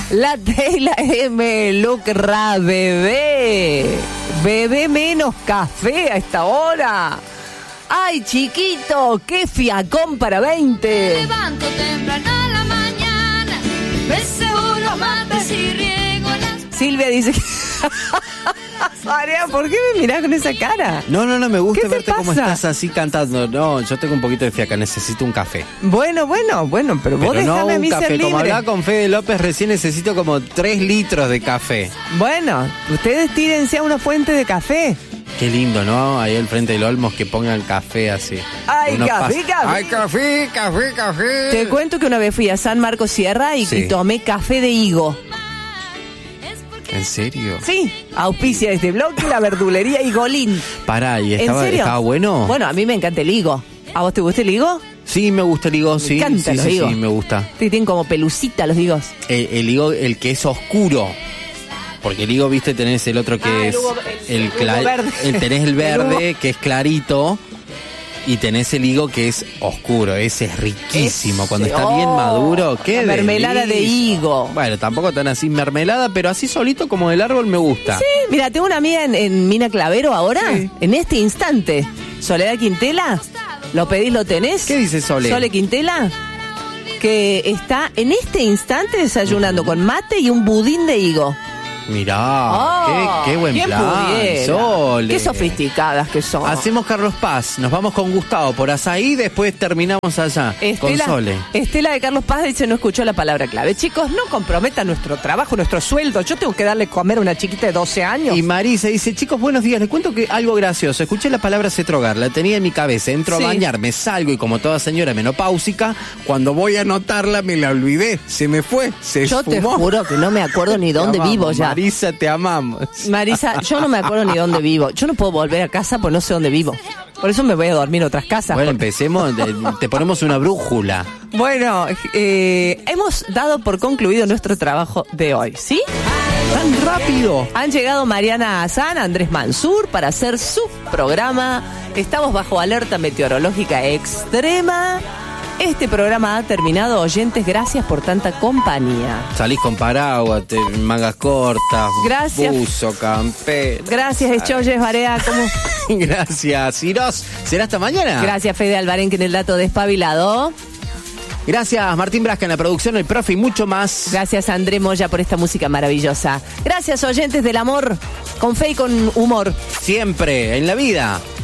La Tela M. Lucra, bebé. Bebé menos café a esta hora. Ay, chiquito, qué fiacón para 20. Levanto temprano a la mañana, me seguro mates y riego las... Silvia dice que... María, ¿por qué me mirás con esa cara? No, me gusta ¿Qué te verte como pasa? estás así cantando. No, yo tengo un poquito de fiaca, necesito un café. Bueno, pero vos Pero déjame no a un mí café, ser como libre. hablaba con Fede López recién, necesito como 3 litros de café. Bueno, ustedes tírense a una fuente de café. Qué lindo, ¿no? Ahí al frente del Olmos que pongan café así. Ay, Uno café, pasa. café. Ay, café. Te cuento que una vez fui a San Marcos Sierra y, Sí. y tomé café de higo. ¿En serio? Sí, auspicia este bloque la verdulería Higolín. Pará, ¿y ¿En estaba serio? bueno? Bueno, a mí me encanta el higo. ¿A vos te gusta el higo? Sí, me gusta el higo, sí. encantan los higos. Sí, me gusta. Sí, tienen como pelucita los higos. El higo, el que es oscuro. Porque el higo, viste, tenés el otro que Ah, es el hugo verde. tenés el El verde, hugo. que es clarito. Y tenés el higo que es oscuro, ese es riquísimo. Ese, Cuando está bien maduro, qué la mermelada de delicia. higo. Bueno, tampoco tan así mermelada, pero así solito como del árbol me gusta. Sí, mira, tengo una amiga en Mina Clavero ahora, Sí. en este instante. Soledad Quintela, ¿lo pedís, lo tenés? ¿Qué dice Sole? Sole Quintela, que está en este instante desayunando con mate y un budín de higo. Mirá, Oh, qué buen ¿quién plan, pudiera? Sole. Qué sofisticadas que son. Hacemos Carlos Paz, nos vamos con Gustavo por Azaí, después terminamos allá con Sole. Estela de Carlos Paz dice no escuchó la palabra clave. Chicos, no comprometan nuestro trabajo, nuestro sueldo. Yo tengo que darle comer a una chiquita de 12 años. Y Marisa dice, chicos, buenos días, les cuento que algo gracioso. Escuché la palabra cetrogar, la tenía en mi cabeza. Entro Sí. a bañarme, salgo y como toda señora menopáusica, cuando voy a anotarla me la olvidé. Se me fue, se Yo te esfumó. juro que no me acuerdo ni dónde Te amamos, vivo ya. Marisa, te amamos. Marisa, yo no me acuerdo ni dónde vivo. Yo no puedo volver a casa porque no sé dónde vivo. Por eso me voy a dormir en otras casas. Bueno, porque- empecemos, te ponemos una brújula. Bueno, hemos dado por concluido nuestro trabajo de hoy, ¿sí? ¡Tan rápido! Han llegado Mariana Azán, Andrés Mansur para hacer su programa. Estamos bajo alerta meteorológica extrema. Este programa ha terminado, oyentes, gracias por tanta compañía. Salís con paraguas, mangas cortas, Gracias. buzo, campera. Gracias, Choyes Barea. Gracias, Iros. ¿Será hasta mañana? Gracias, Fede Alvarenque, en el dato despabilado. Gracias, Martín Brasca en la producción, el profe y mucho más. Gracias, André Moya, por esta música maravillosa. Gracias, oyentes del amor, con fe y con humor. Siempre, en la vida.